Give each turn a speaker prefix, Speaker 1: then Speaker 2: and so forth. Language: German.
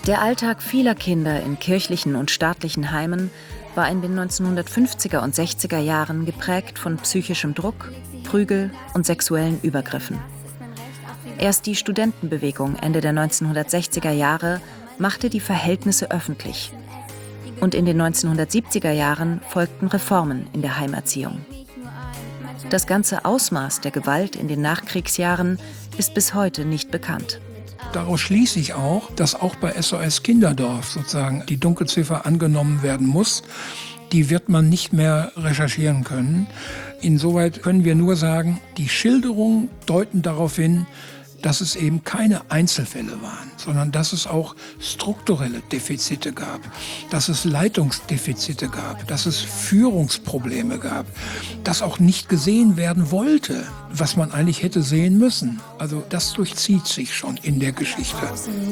Speaker 1: Der Alltag vieler Kinder in kirchlichen und staatlichen Heimen war in den 1950er und 60er Jahren geprägt von psychischem Druck, Prügel und sexuellen Übergriffen. Erst die Studentenbewegung Ende der 1960er Jahre machte die Verhältnisse öffentlich. Und in den 1970er Jahren folgten Reformen in der Heimerziehung. Das ganze Ausmaß der Gewalt in den Nachkriegsjahren ist bis heute nicht bekannt.
Speaker 2: Daraus schließe ich auch, dass auch bei SOS Kinderdorf sozusagen die Dunkelziffer angenommen werden muss. Die wird man nicht mehr recherchieren können. Insoweit können wir nur sagen, die Schilderungen deuten darauf hin, dass es eben keine Einzelfälle waren, sondern dass es auch strukturelle Defizite gab, dass es Leitungsdefizite gab, dass es Führungsprobleme gab, dass auch nicht gesehen werden wollte, was man eigentlich hätte sehen müssen. Also das durchzieht sich schon in der Geschichte.